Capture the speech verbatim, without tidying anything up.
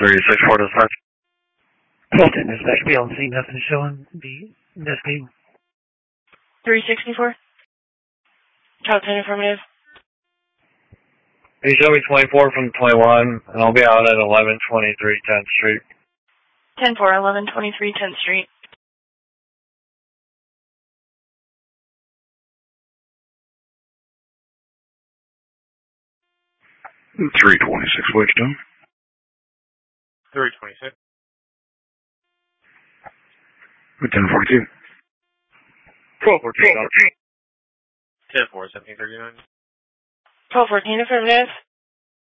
three six four dispatch. Colton, dispatch, be on scene, nothing showing. Be investigating. three sixty-four. Colton, affirmative. Can you show me twenty-four from twenty-one, and I'll be out at eleven twenty-three tenth Street. ten four, eleven twenty-three tenth Street. three twenty-six, Wagetown. three twenty-six. ten forty-two. twelve fourteen. ten four, seventeen thirty-nine. twelve fourteen, affirmative.